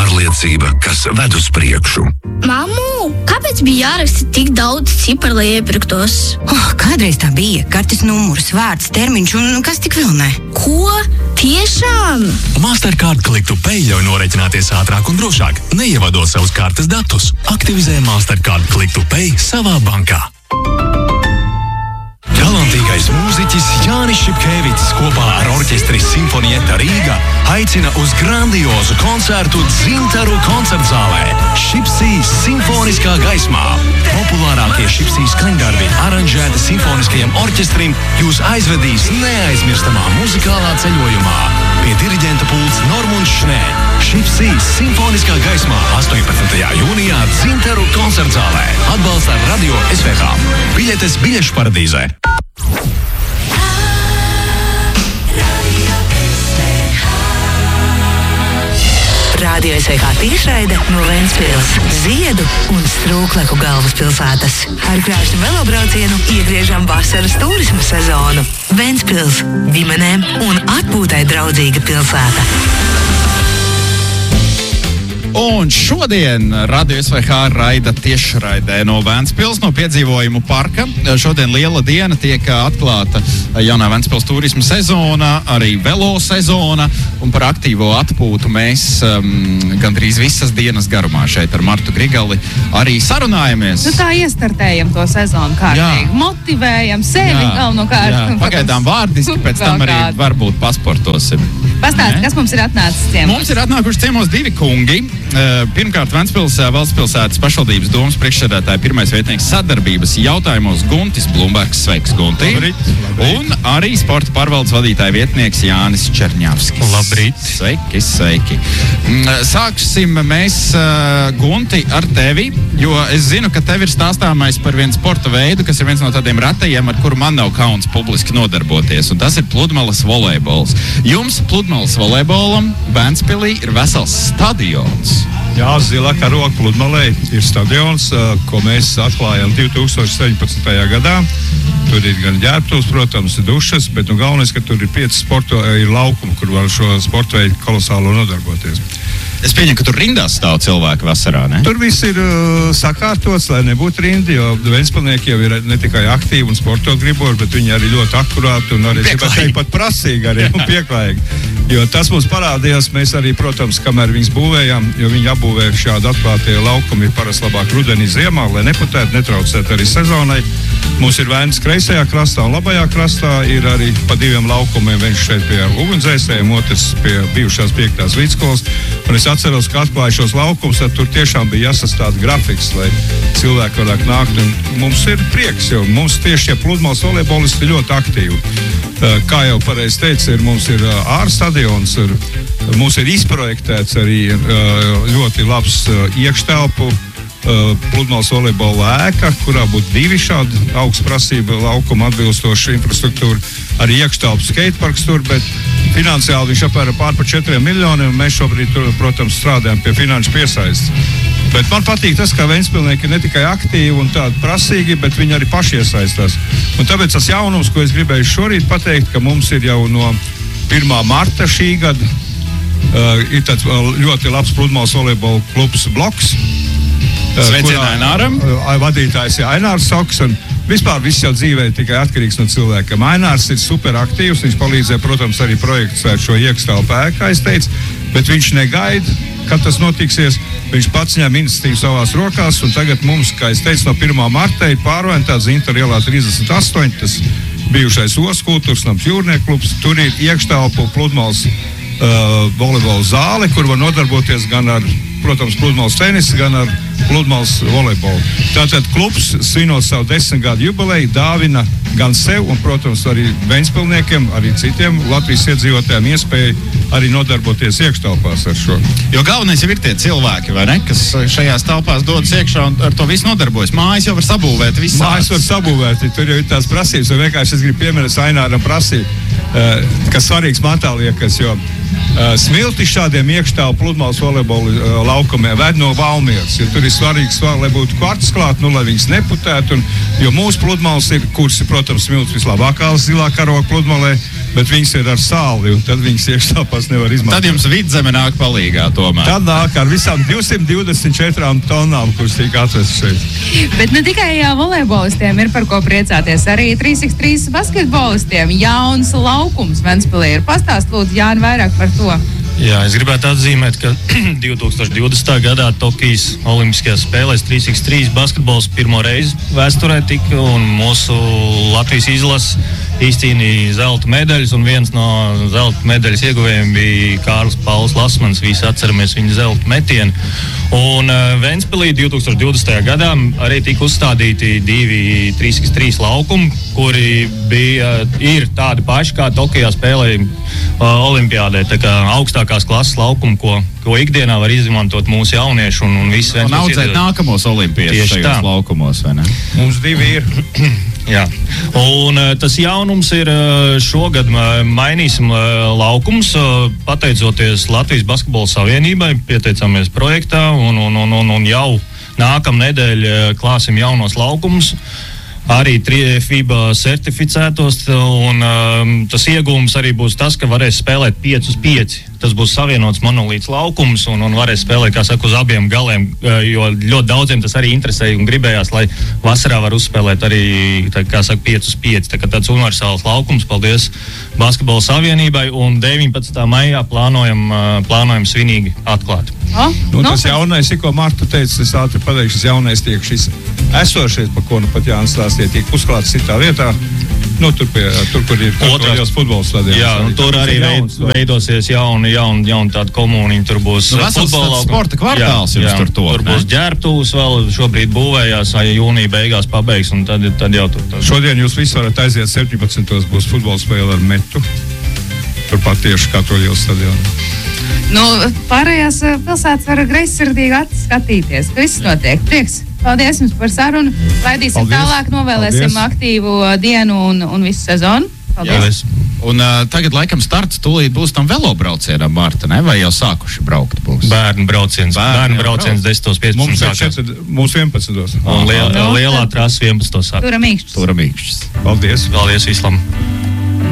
pārliecība, kas ved uz priekšu. Mammu, kāpēc bija jāraksta tik daudz ciparu, lai iepirktos? Kādreiz tā bija. Kartes numurs, vārds, termiņš un kas tik vēl ne. Ko? Tiešām? Mastercard Click to Pay ļauj norēķināties ātrāk un drošāk, neievadot savus kartes datus. Aktivizē Mastercard Click to Pay savā bankā. Talantīgais mūziķis Jānis Šipkevics kopā ar orķestri Simfonietta Rīga aicina uz grandiozu koncertu Dzintaru koncertzālē. Šipsī simfoniskā gaismā. Populārākie Šipsī skaņdarbi aranžēti simfoniskajam orķestrim jūs aizvedīs neaizmirstamā muzikālā ceļojumā. Pie diriģenta pults Normunds Šnē. Šipsī simfoniskā gaismā 18. jūnijā Dzintaru koncertzālē. Atbalsta Radio SVH. Biļetes biļešu paradīzē. Radio SVH tiešraide no Ventspils, Ziedu un Strūklaku galvaspilsētas. Ar krāšņu velobraucienu iegriežam vasaras turisma sezonu. Ventspils, ģimenēm un atpūtai draudzīga pilsēta. Un šodien Radio SVH raida tiešraidē no Ventspils, no piedzīvojumu parka. Šodien liela diena, tiek atklāta jaunā Ventspils turisma sezona, arī velo sezona, un par aktīvo atpūtu mēs gandrīz visas dienas garumā šeit ar Martu Grigali arī sarunājamies. Tā iestartējam to sezonu kārtīgi, motivējam sevi galvenokārt. Pagaidām vārdiski, pēc tam arī varbūt pasportosim. Pastāst, kas mums ir atnācis ciemos? Mums ir atnākuši ciemos divi kungi. Pirmkārt, Ventspils valstspilsētas pašvaldības domas priekšsēdētāja pirmais vietnieks sadarbības jautājumos Guntis Blumbergs. Sveiks, Gunti! Labrīt! Un arī sporta pārvaldes vadītāja vietnieks Jānis Čerņavskis. Labrīt! Sveiki! Sāksim mēs, Gunti, ar tevi, jo es zinu, ka tev ir stāstāmais par vienu sporta veidu, kas ir viens no tādiem retajiem, ar kuru man nav kauns publiski nodarboties, un tas ir pludmales volejbols. Jums pludmales volejbolam Ventspilī ir vesels stadions. Jā, Zilā karoga pludmalē ir stadions, ko mēs atklājām 2017. gadā. Tur ir gan ģērbtuves, protams, dušas, bet galvenais, ka tur ir 5 laukumi, kur var šo sporta veidu kolosālo nodarboties. Es pieņemu, ka tur rindās stāv cilvēki vasarā, ne? Tur viss ir sakārtots, lai nebūtu rindi, jo ventspilnieki jau ir ne tikai aktīvi un sportot griboši, bet viņi arī ļoti akurāti un arī pat prasīgi arī un pieklājīgi. Jo tas mums parādījās, mēs arī, protams, kamēr viņus būvējām, jo viņi apbūvē šādi atklātie laukumi ir parasti labāk rudenī ziemā, lai neputētu, netraucētu arī sezonai. Mums ir viens kreisajā krastā un labajā krastā, ir arī pa 2 laukumiem, viens šeit pie ugunsdzēsējiem, otrs pie bijušās 5. vidskolas. Un es atceros, ka atklāju šos laukumus, tad tur tiešām bija jāsastāda grafiks, lai cilvēki varētu nākt. Un mums ir prieks, jo mums tieši šie pludmales volejbolisti ir ļoti aktīvi. Kā jau pareizi teica, mums ir ārstadions, mums ir izprojektēts arī ļoti labs iekštelpu pludmales volejbola ēka, kurā būtu 2 šādi augstprasība laukuma atbilstoša infrastruktūra, arī iekštelpu skateparks tur, bet finansiāli viņš apmēram pār 4 miljoniem, un mēs šobrīd, protams, strādājam pie finanšu piesaistes. Bet man patīk tas, ka ventspilnieki ir ne tikai aktīvi un tādi prasīgi, bet viņi arī paši iesaistās. Un tāpēc tas jaunums, ko es gribēju šorīt pateikt, ka mums ir jau no 1. marta šī gada ir tāds ļoti labs pludmales volejbola klubs Bloks. Sveicien Aināram. Vadītājs ir Ainārs Soks, un vispār viss jau dzīvē tikai atkarīgs no cilvēka. Ainārs ir super aktīvs, viņš palīdzēja, protams, arī projektēt šo iekštelpu ēku, kā es teicu, bet viņš negaida, kad tas notiksies. Viņš pats ņem iniciatīvu savās rokās, un tagad mums, kā es teicu, no 1. marta ir pārvērtēts Zintaru ielā 38, tas bijušais Ostas kultūras nams Jūrnieku klubs. Tur ir iekštelpu pludmales volejbola zāle, kur var nodarboties gan ar, protams, pludmales tenisu, gan ar pludmales volejbolu. Tātad klubs, svinot savu 10 gadu jubileju, dāvina gan sev un, protams, arī ventspilniekiem, arī citiem Latvijas iedzīvotājiem iespēju arī nodarboties iekštelpās ar šo. Jo galvenais jau ir tie cilvēki, vai ne, kas šajās telpās dodas iekšā un ar to visu nodarbojas. Mājas jau var sabūvēt visās. Mājas var sabūvēt, tur jau ir tās prasības, un vienkārši es gribu pieminēt Aināram prasību, kas svarīgs man tā liekas, jo smilti šādiem iekštelpu pludmales volejbola laukumiem ved no Valmieras, jo tur ir svarīgs, lai būtu kvarts klāt, lai viņas neputētu, jo mūsu pludmales ir, kuras ir, protams, smilts vislabākās Zilā karoga pludmalē, Bet viņas ir ar sāli, un tad viņas iekšā pats nevar izmantot. Tad jums vidzeme nāk palīgā tomēr. Tad nāk ar visām 224 tonnām, kuras tika atvestas šeit. Bet ne tikai volejbolistiem ir par ko priecāties, arī 3x3 basketbolistiem jauns laukums Ventspilī ir. Pastāst lūdzu, Jāni, vairāk par to. Jā, es gribētu atzīmēt, ka 2020. gadā Tokijas Olimpiskajās spēlēs 3x3 basketbols pirmo reizi vēsturē tika, un mūsu Latvijas izlases izcīnīja zelta medaļas, un viens no zelta medaļas ieguvējiem bija Kārlis Pauls Lasmans. Visi atceramies viņa zelta metienu. Un Ventspilī 2020. gadā arī tika uzstādīti 2 3x3 laukumi, kuri ir tādi paši, kā Tokijā spēlēja Olimpiādē. Tā kā augstākās klases laukumi, ko ikdienā var izmantot mūsu jaunieši un visi. Un audzēt nākamos olimpiešus šajos laukumos, vai ne? Mums 2 ir. Jā, un tas jaunums ir šogad mainīsim laukums, pateicoties Latvijas Basketbola Savienībai, pieteicāmies projektā un jau nākamnedēļ klāsim jaunos laukumus. Arī FIBA certificētos, un tas iegūms arī būs tas, ka varēs spēlēt 5-5. Tas būs savienots monolīts laukums un varēs spēlēt, kā saka, uz abiem galiem, jo ļoti daudziem tas arī interesēja un gribējās, lai vasarā var uzspēlēt arī, kā saka, 5-5. Tā kā tāds universāls laukums, paldies Basketbola Savienībai, un 19. maijā plānojam svinīgi atklāt. Tas jaunais, ko Marta teica, es ātri pateikšu, šis jaunais tiek šis esošais, pa ko nu pat Jānis stāstīja, tiek uzklāts citā vietā. Tur, kur ir otrās futbola stadions. Jā, un tur arī veidosies jauna tāda komūniņa. Tur būs sporta kvartāls jums tur top. Tur būs ģērbtuves vēl šobrīd būvējās, jūnija beigās pabeigs, un tad jau tur. Šodien jūs visi varat aiziet 17. būs futbola spēle ar metu. Turpat tieši Katoļiels stadionā. Pārējās pilsētas var greizsirdīgi skatīties. Viss notiek. Prieks. Paldies jums par sarunu. Laidīsim tālāk, novēlēsim aktīvu dienu un visu sezonu. Paldies. Un tagad laikam starts tūlīt būs tam velobraucienam, Marta, ne? Vai jau sākuši braukt būs? Bērnu brauciens 10.15 sākās. Mūs 11. Un lielā trasa 11. sākās. Turamīkšķis. Paldies. Paldies vislam.